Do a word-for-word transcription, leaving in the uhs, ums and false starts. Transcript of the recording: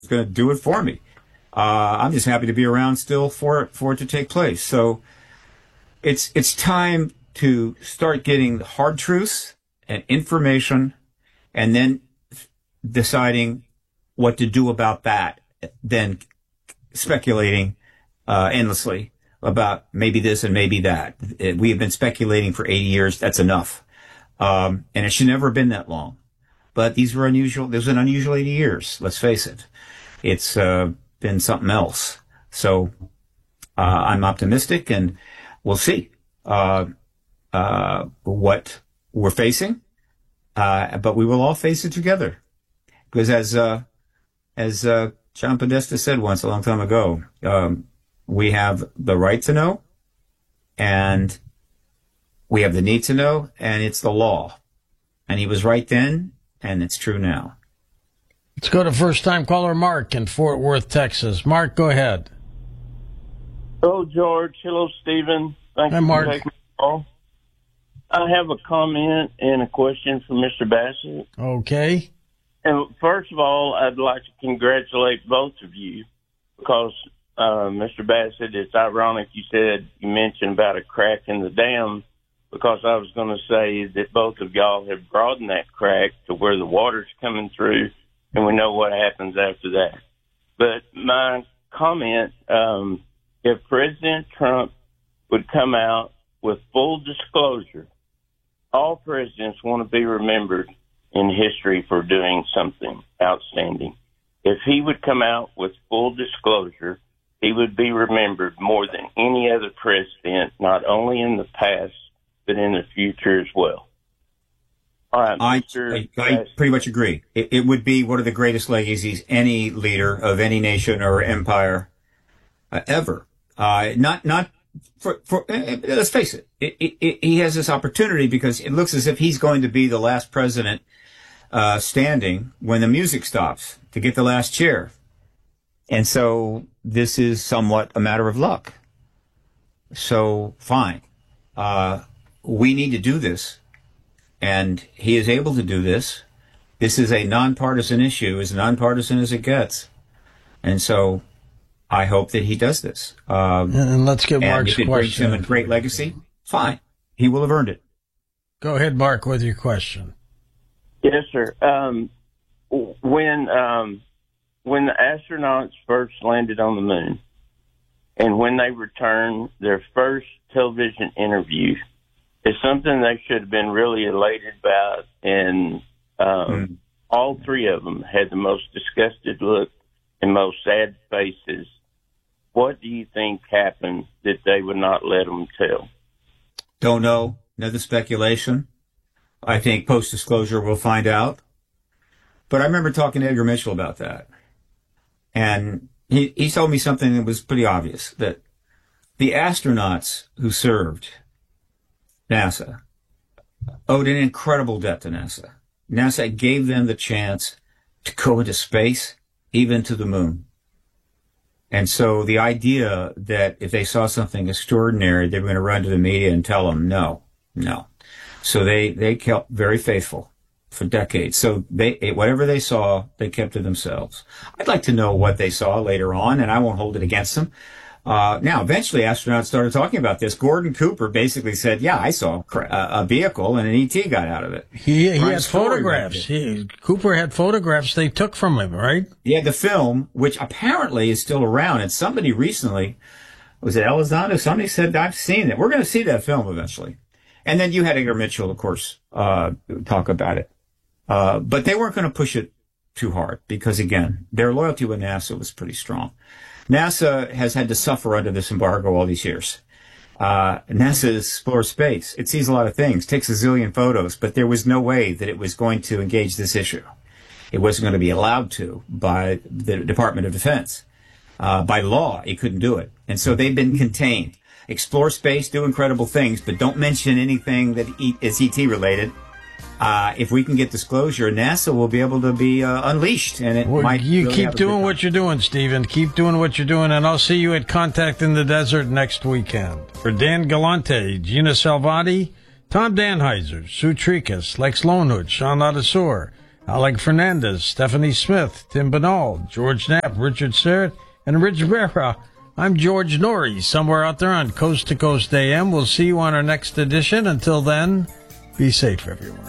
It's going to do it for me. Uh, I'm just happy to be around still for it, for it to take place. So it's it's time to start getting hard truths and information, and then deciding what to do about that, then speculating uh, endlessly about maybe this and maybe that. We have been speculating for eighty years. That's enough. Um, and it should never have been that long. But these were unusual. There's an unusual eighty years. Let's face it. It's uh, been something else. So uh, I'm optimistic, and we'll see uh, uh, what we're facing. Uh, but we will all face it together. Because as uh, as uh, John Podesta said once a long time ago, um, we have the right to know, and we have the need to know, and it's the law. And he was right then, and it's true now. Let's go to first-time caller Mark in Fort Worth, Texas. Mark, go ahead. Hello, George. Hello, Stephen. Thank Hi, you Mark. for taking the call. I have a comment and a question for Mister Bassett. Okay. And first of all, I'd like to congratulate both of you because, uh, Mister Bassett, it's ironic you said, you mentioned about a crack in the dam, because I was going to say that both of y'all have broadened that crack to where the water's coming through, and we know what happens after that. But my comment, um, if President Trump would come out with full disclosure, all presidents want to be remembered in history for doing something outstanding. If he would come out with full disclosure, he would be remembered more than any other president, not only in the past, but in the future as well. All right, I, Mister I, I pretty much agree. It, it would be one of the greatest legacies any leader of any nation or empire uh, ever. Uh, not, not for, for, uh, let's face it, it, it, it, he has this opportunity because it looks as if he's going to be the last president uh, standing when the music stops to get the last chair. And so this is somewhat a matter of luck. So fine. Uh, we need to do this. And he is able to do this. This is a nonpartisan issue, as nonpartisan as it gets. And so I hope that he does this. Um, and let's get Mark's and if it brings question. him a great legacy, fine. He will have earned it. Go ahead, Mark, with your question. Yes, sir. Um, when um, when the astronauts first landed on the moon, and when they returned, their first television interview is something they should have been really elated about, and um, mm. all three of them had the most disgusted look and most sad faces. What do you think happened that they would not let them tell? Don't know. Another speculation. I think post-disclosure we'll find out. But I remember talking to Edgar Mitchell about that. And he, he told me something that was pretty obvious, that the astronauts who served NASA owed an incredible debt to NASA. NASA gave them the chance to go into space, even to the moon. And so the idea that if they saw something extraordinary, they were going to run to the media and tell them, no, no. So they, they kept very faithful for decades. So they, whatever they saw, they kept to themselves. I'd like to know what they saw later on, and I won't hold it against them. Uh, now, eventually, astronauts started talking about this. Gordon Cooper basically said, yeah, I saw a, a vehicle and an E T got out of it. He, he had photographs. He, Cooper had photographs they took from him, right? He had the film, which apparently is still around. And somebody recently, was it Elizondo? Somebody said, I've seen it. We're going to see that film eventually. And then you had Edgar Mitchell, of course, uh, talk about it. Uh, but they weren't going to push it too hard because, again, their loyalty with NASA was pretty strong. NASA has had to suffer under this embargo all these years. Uh, NASA explores space. It sees a lot of things, takes a zillion photos, but there was no way that it was going to engage this issue. It wasn't going to be allowed to by the Department of Defense. Uh, by law, it couldn't do it. And so they've been contained. Explore space, do incredible things, but don't mention anything that is E T related. Uh, if we can get disclosure, NASA will be able to be uh, unleashed, and it well, might. You really keep doing what you're doing, Stephen. Keep doing what you're doing, and I'll see you at Contact in the Desert next weekend. For Dan Galante, Gina Salvati, Tom Danheiser, Sue Trikas, Lex Lonehood, Sean Ladasor, Alec Fernandez, Stephanie Smith, Tim Bernal, George Knapp, Richard Serrett, and Rich Vera. I'm George Norrie, somewhere out there on Coast to Coast A M. We'll see you on our next edition. Until then, be safe, everyone.